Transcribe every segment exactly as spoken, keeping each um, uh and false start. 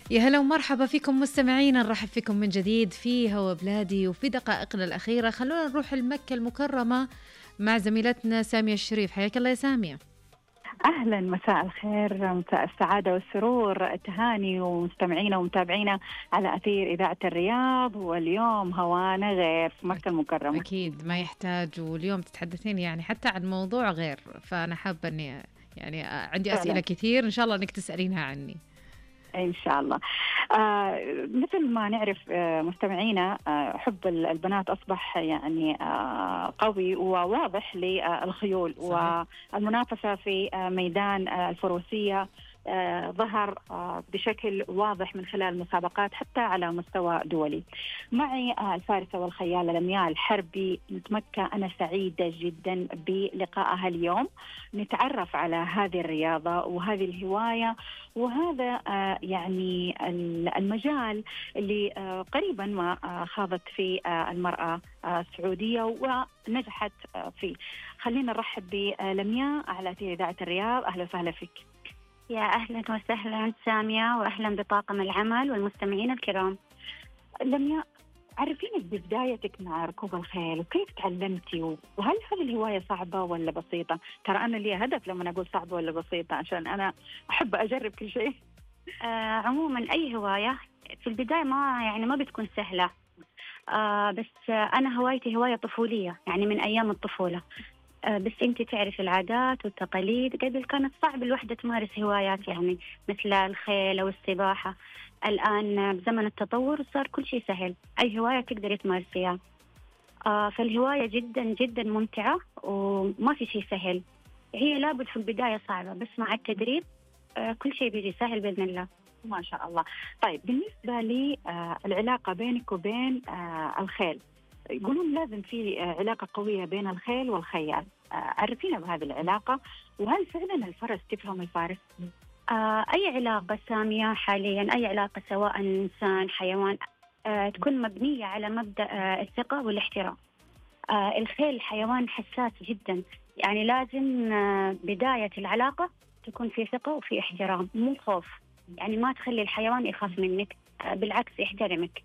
يا هلا ومرحبا فيكم مستمعينا، نرحب فيكم من جديد في هوا بلادي. وفي دقائقنا الأخيرة خلونا نروح المكة المكرمة مع زميلتنا سامية الشريف. حياك الله يا سامية. أهلا، مساء الخير، مساء السعادة والسرور، تهاني ومستمعينا ومتابعينا على أثير إذاعة الرياض. واليوم هوانا غير في مكة المكرمة. أكيد ما يحتاج، واليوم تتحدثين يعني حتى عن موضوع غير، فأنا حابة أني يعني عندي أسئلة فعلا. كثير إن شاء الله أنك تسألينها عني. إن شاء الله. آه مثل ما نعرف آه مستمعينا، آه حب البنات أصبح يعني آه قوي وواضح للخيول، والمنافسة في آه ميدان آه الفروسية آه ظهر آه بشكل واضح من خلال المسابقات حتى على مستوى دولي. معي آه الفارسة والخيالة لمياء الحربي متمكة. أنا سعيدة جدا بلقائها اليوم، نتعرف على هذه الرياضة وهذه الهواية وهذا آه يعني المجال اللي آه قريبا ما آه خاضت فيه آه المرأة آه السعودية ونجحت آه فيه. خلينا نرحب بلمياء على إذاعة الرياض. أهلا وسهلا فيك. يا أهلا وسهلا سامية، وأهلا بطاقم العمل والمستمعين الكرام. لمياء، عرفيني ببدايتك مع ركوب الخيل وكيف تعلمتي، وهل هذه الهواية صعبة ولا بسيطة؟ ترى أنا لي هدف لما أقول صعبة ولا بسيطة عشان أنا أحب أجرب كل شيء. آه عموما أي هواية في البداية ما يعني ما بتكون سهلة. آه بس آه أنا هوايتي هواية طفولية، يعني من أيام الطفولة. آه بس أنت تعرف العادات والتقاليد، قبل كانت صعب الوحدة تمارس هوايات يعني مثل الخيل أو السباحة. الآن بزمن التطور صار كل شيء سهل، أي هواية تقدري تمارسيها. آه فالهواية جدا جدا ممتعة وما في شيء سهل. هي لابد في البداية صعبة، بس مع التدريب آه كل شيء بيجي سهل بإذن الله. ما شاء الله. طيب، بالنسبة لي آه العلاقة بينك وبين آه الخيل، يقولون لازم في آه علاقة قوية بين الخيل والخيال. آه عرفينا بهذه العلاقة، وهل فعلا الفرس تفهم الفارس؟ آه أي علاقة سامية حاليا، أي علاقة سواء إنسان حيوان آه تكون مبنية على مبدأ آه الثقة والاحترام. آه الخيل حيوان حساس جدا، يعني لازم آه بداية العلاقة تكون في ثقة وفي احترام، مو خوف. يعني ما تخلي الحيوان يخاف منك، آه بالعكس يحترمك.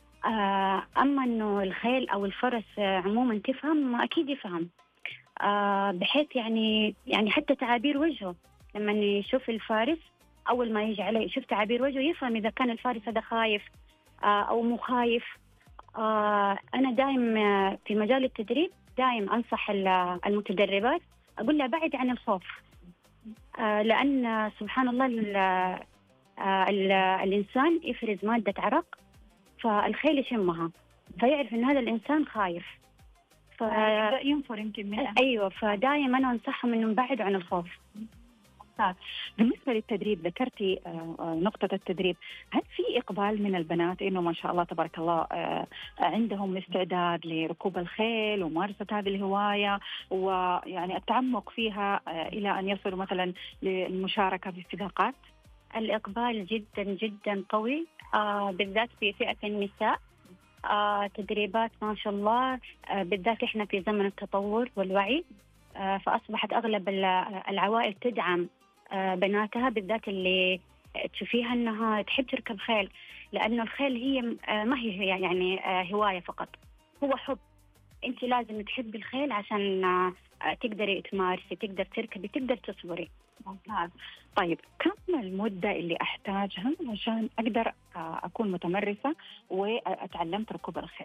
آه أما أنه الخيل أو الفرس آه عموما تفهم، أكيد يفهم. آه بحيث يعني يعني حتى تعابير وجهه لما يشوف الفارس، أول ما يجي عليه يشوف تعابير وجهه يفهم إذا كان الفارس هذا خايف آه أو مو خايف. آه أنا دائم آه في مجال التدريب دائم أنصح المتدربات، أقول لها بعد عن الخوف. آه لأن آه سبحان الله آه الإنسان يفرز مادة عرق، فالخيل يشمها فيعرف إن هذا الإنسان خايف، ف... ينفر يمكن منها. أيوة، فدائما أنا أنصحهم إنهم بعدوا عن الخوف. بالنسبة للتدريب، ذكرتي نقطة التدريب، هل في إقبال من البنات إنه ما شاء الله تبارك الله عندهم استعداد لركوب الخيل وممارسة هذه الهواية ويعني التعمق فيها إلى أن يصلوا مثلا للمشاركة في السباقات؟ الإقبال جدا جدا قوي، آه بالذات في فئة النساء. آه تدريبات ما شاء الله، آه بالذات إحنا في زمن التطور والوعي، آه فأصبحت أغلب العوائل تدعم آه بناتها، بالذات اللي تشوفيها أنها تحب تركب خيل، لأنه الخيل هي آه ما هي يعني آه هواية فقط، هو حب. أنت لازم تحبي الخيل عشان آه تقدري تمارسي، تقدر تركبي، تقدر تصبري. ممتاز. طيب، كم المدة اللي أحتاجها عشان أقدر أكون متمرسة وأتعلمت ركوب الخيل؟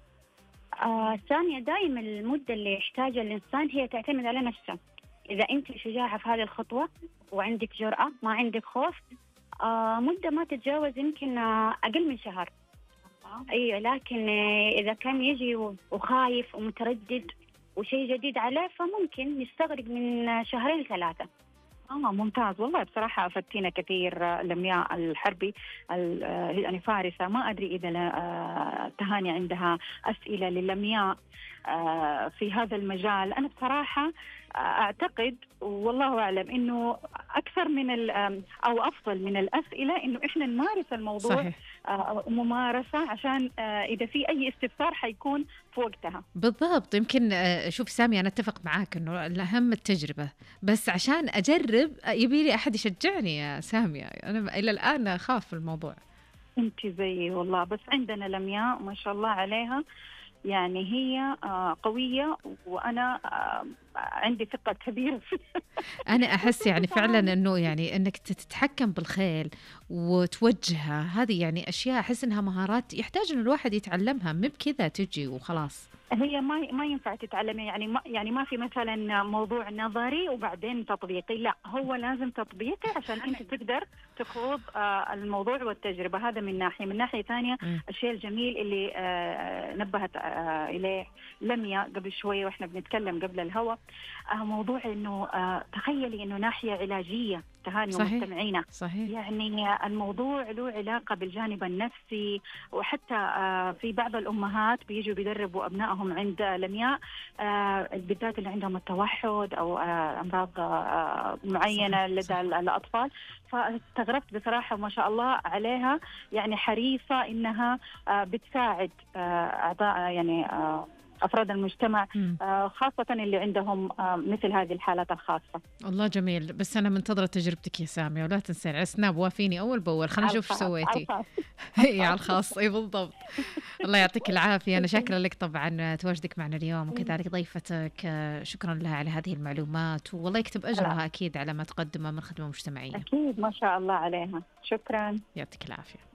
آه ثانية، دائما المدة اللي يحتاجها الإنسان هي تعتمد على نفسه. إذا أنت شجاعة في هذه الخطوة وعندك جرأة، ما عندك خوف، آه مدة ما تتجاوز يمكن آه أقل من شهر. أيوة، لكن آه إذا كان يجي وخايف ومتردد وشيء جديد عليه فممكن يستغرق من شهرين ثلاثة. آه ممتاز. والله بصراحة أفدتينا كثير لمياء الحربي، يعني فارسة. ما أدري إذا تهاني عندها أسئلة للمياء. في هذا المجال. أنا بصراحة أعتقد والله أعلم أنه أكثر من أو أفضل من الأسئلة أنه إحنا نمارس الموضوع. صحيح. ممارسة، عشان إذا في أي استفسار حيكون في وقتها. بالضبط. يمكن شوف سامي، أنا أتفق معاك أنه الأهم التجربة، بس عشان أجرب يبي لي أحد يشجعني يا سامية. أنا إلى الآن أخاف الموضوع. أنت زيي والله، بس عندنا لمياء ما شاء الله عليها، يعني هي قوية وأنا عندي ثقة كبيرة فيها. أنا أحس يعني فعلا أنه يعني أنك تتحكم بالخيل وتوجهها، هذه يعني أشياء أحس أنها مهارات يحتاج أن الواحد يتعلمها، مو بكذا تجي وخلاص. هي ما ما ينفع تتعلمي، يعني ما يعني ما في مثلا موضوع نظري وبعدين تطبيقي، لا هو لازم تطبيقي عشان انت تقدر تخوض آه الموضوع والتجربه. هذا من ناحيه. من ناحيه ثانيه الشيء الجميل اللي آه نبهت آه اليه لميا قبل شويه واحنا بنتكلم قبل الهواء، آه موضوع انه آه تخيلي انه ناحيه علاجيه تهاني ومستمعينا. صحيح. يعني الموضوع له علاقه بالجانب النفسي، وحتى آه في بعض الامهات بيجوا بيدربوا ابنائهم عند لمياء آه بالذات اللي عندهم التوحد او آه امراض آه معينه. صحيح. لدى صحيح. الاطفال. فاستغربت بصراحه ما شاء الله عليها، يعني حريصه انها آه بتساعد آه اعضاء يعني آه أفراد المجتمع، آه خاصة اللي عندهم آه مثل هذه الحالات الخاصة. الله جميل. بس أنا منتظرة تجربتك يا سامية، ولا تنسين على سناب وافيني أول بأول، خلينا نشوف ايش سويتي. هي على الخاص. أي بالضبط. الله يعطيك العافية. أنا شاكرة لك طبعا تواجدك معنا اليوم، وكذلك ضيفتك شكرا لها على هذه المعلومات، والله يكتب أجرها أكيد على ما تقدمه من خدمة مجتمعية. أكيد ما شاء الله عليها. شكرا. يعطيك العافية.